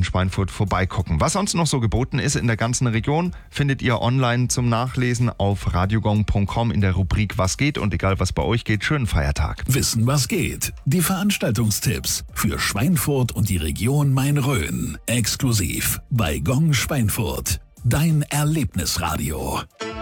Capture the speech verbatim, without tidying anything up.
Schweinfurt vorbeigucken. Was sonst noch so geboten ist in der ganzen Region, findet ihr online zum Nachlesen auf radiogong punkt com in der Rubrik Was geht, und egal was bei euch geht, schönen Feiertag. Wissen, was geht. Die Veranstaltungstipps für Schweinfurt und die Region Main-Rhön. Exklusiv bei Gong Schweinfurt. Dein Erlebnisradio.